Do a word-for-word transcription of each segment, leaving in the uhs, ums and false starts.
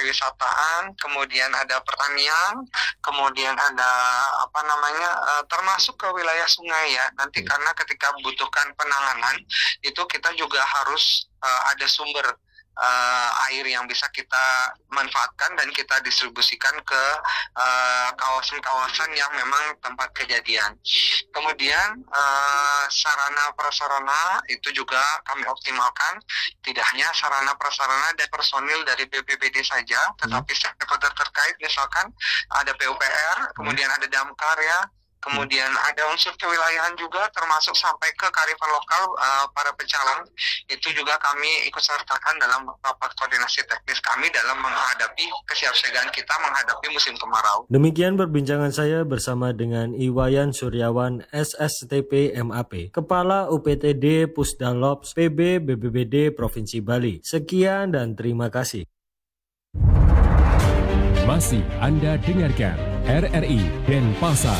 kepariwisataan, kemudian ada pertanian, kemudian ada apa namanya uh, termasuk ke wilayah sungai ya. Nanti hmm. karena ketika membutuhkan penanganan itu kita juga harus uh, ada sumber uh, air yang bisa kita manfaatkan dan kita distribusikan ke uh, kawasan-kawasan yang memang tempat kejadian. Kemudian uh, sarana prasarana itu juga kami optimalkan, tidak hanya sarana prasarana dan personil dari B P B D saja, tetapi stakeholder terkait misalkan ada P U P R, kemudian ada damkar ya, kemudian ada unsur kewilayahan juga termasuk sampai ke kearifan lokal uh, para pecalang. Itu juga kami ikut sertakan dalam rapat koordinasi teknis kami dalam menghadapi kesiapsiagaan kita menghadapi musim kemarau. Demikian perbincangan saya bersama dengan Iwayan Suryawan S S T P M A P, Kepala U P T D Pusdalops P B B P B D Provinsi Bali. Sekian dan terima kasih. Masih Anda dengarkan R R I Denpasar.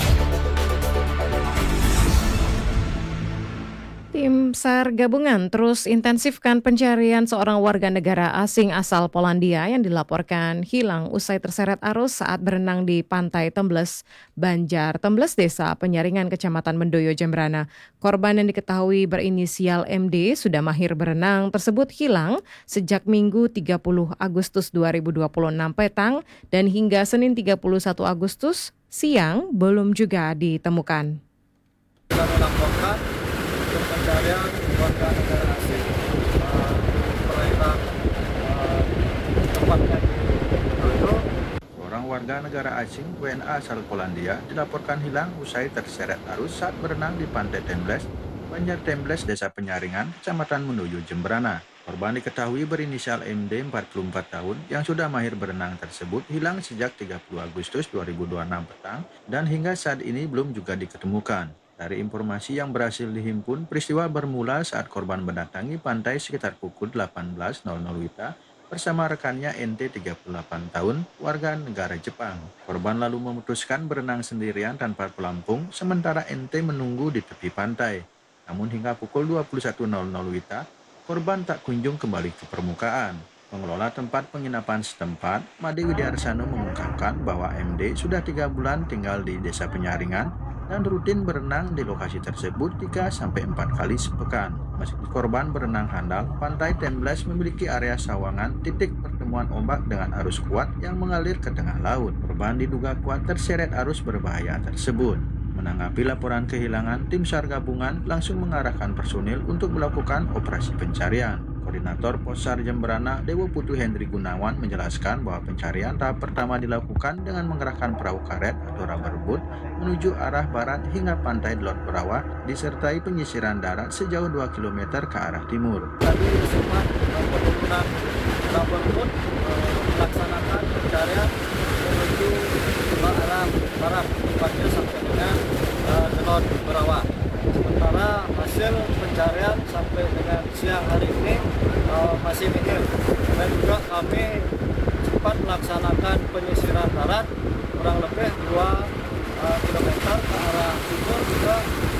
Tim SAR gabungan terus intensifkan pencarian seorang warga negara asing asal Polandia yang dilaporkan hilang usai terseret arus saat berenang di Pantai Tembles, Banjar Tembles, Desa Penyaringan, Kecamatan Mendoyo, Jembrana. Korban yang diketahui berinisial M D sudah mahir berenang tersebut hilang sejak Minggu tiga puluh Agustus dua ribu dua puluh enam petang dan hingga Senin tiga puluh satu Agustus siang belum juga ditemukan. Kita melaporkan pencarian warga negara asing uh, perairan uh, tempatnya di Mendoyo. Seorang warga negara asing W N A asal Polandia dilaporkan hilang usai terseret arus saat berenang di Pantai Tembles, Banjar Tembles, Desa Penyaringan, Kecamatan Mendoyo, Jembrana. Korban diketahui berinisial M D empat puluh empat tahun yang sudah mahir berenang tersebut hilang sejak tiga puluh Agustus dua ribu dua puluh enam petang dan hingga saat ini belum juga diketemukan. Dari informasi yang berhasil dihimpun, peristiwa bermula saat korban mendatangi pantai sekitar pukul delapan belas W I B bersama rekannya N T tiga puluh delapan tahun, warga negara Jepang. Korban lalu memutuskan berenang sendirian tanpa pelampung, sementara N T menunggu di tepi pantai. Namun hingga pukul dua puluh satu W I B, korban tak kunjung kembali ke permukaan. Pengelola tempat penginapan setempat, Made Widiarsano, mengungkapkan bahwa M D sudah tiga bulan tinggal di Desa Penyaringan dan rutin berenang di lokasi tersebut tiga sampai empat kali sepekan. Meski korban berenang handal, Pantai Tembles memiliki area sawangan titik pertemuan ombak dengan arus kuat yang mengalir ke tengah laut. Korban diduga kuat terseret arus berbahaya tersebut. Menanggapi laporan kehilangan, tim SAR gabungan langsung mengarahkan personil untuk melakukan operasi pencarian. Koordinator Pos SAR Jembrana, Dewo Putu Hendri Gunawan, menjelaskan bahwa pencarian tahap pertama dilakukan dengan mengerahkan perahu karet atau rubber boat menuju arah barat hingga pantai Delot Berawa, disertai penyisiran darat sejauh dua kilometer ke arah timur. Tadi sempat menggunakan rubber boat melaksanakan pencarian menuju ke arah barat, tepatnya sampai dengan uh, Delot Berawa. Sementara hasil pencarian sampai dengan siang hari ini uh, masih minim, dan juga kami sempat melaksanakan penyisiran darat kurang lebih dua uh, kilometer ke arah timur juga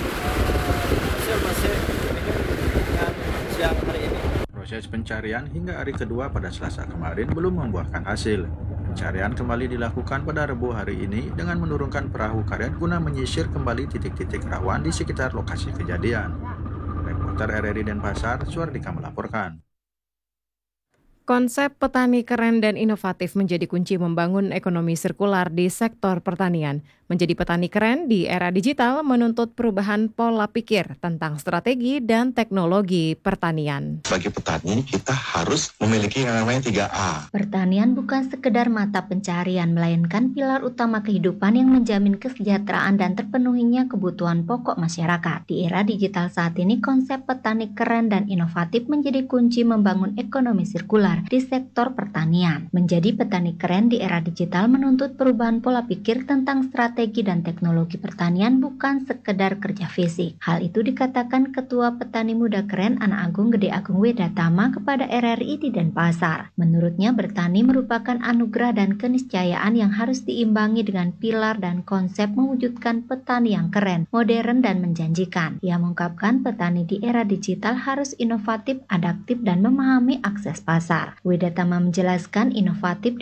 uh, hasil masih minim dengan siang hari ini. Proses pencarian hingga hari kedua pada Selasa kemarin belum membuahkan hasil. Pencarian kembali dilakukan pada Rabu hari ini dengan menurunkan perahu karet guna menyisir kembali titik-titik rawan di sekitar lokasi kejadian. Reporter R R I Denpasar, Suardika melaporkan. Konsep petani keren dan inovatif menjadi kunci membangun ekonomi sirkular di sektor pertanian. Menjadi petani keren di era digital menuntut perubahan pola pikir tentang strategi dan teknologi pertanian. Bagi petani, kita harus memiliki yang namanya tiga A. Pertanian bukan sekedar mata pencarian, melainkan pilar utama kehidupan yang menjamin kesejahteraan dan terpenuhinya kebutuhan pokok masyarakat. Di era digital saat ini, konsep petani keren dan inovatif menjadi kunci membangun ekonomi sirkular di sektor pertanian. Menjadi petani keren di era digital menuntut perubahan pola pikir tentang strategi dan teknologi pertanian, bukan sekedar kerja fisik. Hal itu dikatakan Ketua Petani Muda Keren Anak Agung Gede Agung Wedatama kepada R R I di Denpasar. Menurutnya, bertani merupakan anugerah dan keniscayaan yang harus diimbangi dengan pilar dan konsep mewujudkan petani yang keren, modern, dan menjanjikan. Ia mengungkapkan petani di era digital harus inovatif, adaptif, dan memahami akses pasar. Wedatama menjelaskan inovatif